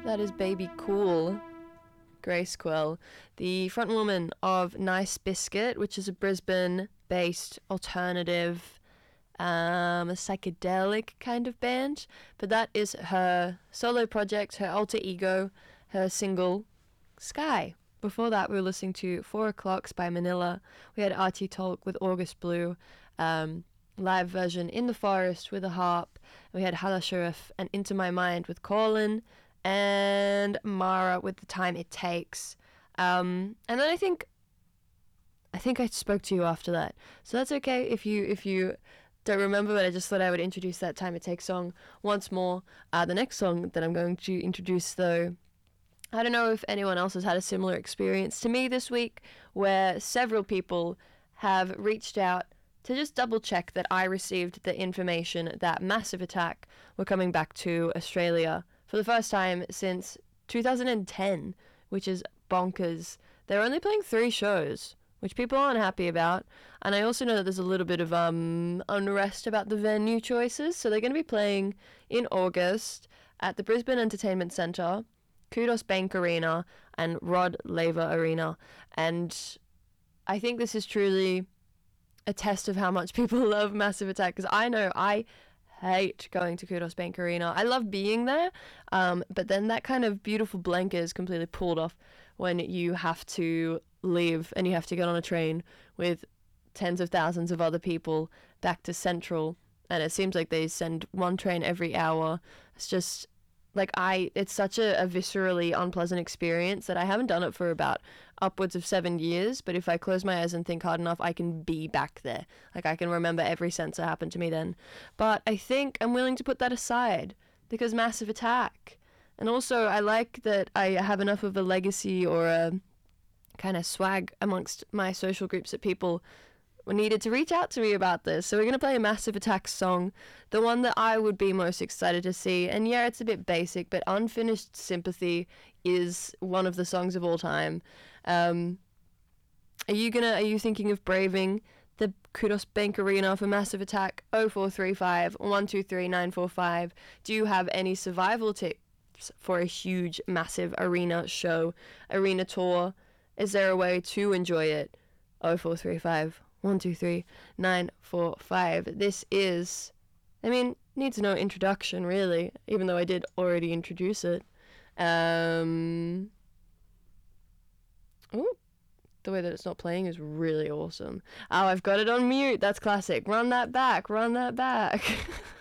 That is Baby Cool, Grace Quill, the frontwoman of Nice Biscuit, which is a Brisbane-based alternative, a psychedelic kind of band. But that is her solo project, her alter ego, her single, Sky. Before that, we were listening to 4 O'Clocks by Manila. We had Artie Talk with August Blue, live version In the Forest with a harp. We had Hala Sharif and Into My Mind with Colin, and Mara with The Time It Takes. And then I think I spoke to you after that. So that's okay if you don't remember, but I just thought I would introduce that Time It Takes song once more. The next song that I'm going to introduce, though, I don't know if anyone else has had a similar experience to me this week, where several people have reached out to just double check that I received the information that Massive Attack were coming back to Australia for the first time since 2010, which is bonkers. They're only playing 3 shows, which people aren't happy about. And I also know that there's a little bit of unrest about the venue choices. So they're going to be playing in August at the Brisbane Entertainment Centre, Kudos Bank Arena, and Rod Laver Arena. And I think this is truly a test of how much people love Massive Attack, because I know I hate going to Kudos Bank Arena. I love being there, but then that kind of beautiful blanket is completely pulled off when you have to leave and you have to get on a train with tens of thousands of other people back to Central, and it seems like they send one train every hour. It's just like it's such a viscerally unpleasant experience that I haven't done it for about upwards of 7 years, but if I close my eyes and think hard enough, I can be back there. Like, I can remember every sense that happened to me then. But I think I'm willing to put that aside, because Massive Attack. And also, I like that I have enough of a legacy or a kind of swag amongst my social groups that people needed to reach out to me about this. So we're going to play a Massive Attack song, the one that I would be most excited to see. And yeah, it's a bit basic, but Unfinished Sympathy is one of the songs of all time. Are you thinking of braving the Kudos Bank Arena for Massive Attack? 0435 123 945. Do you have any survival tips for a huge, massive arena show, arena tour? Is there a way to enjoy it? 0435 123 945. This is, needs no introduction, really, even though I did already introduce it. The way that it's not playing is really awesome. Oh, I've got it on mute. That's classic. Run that back.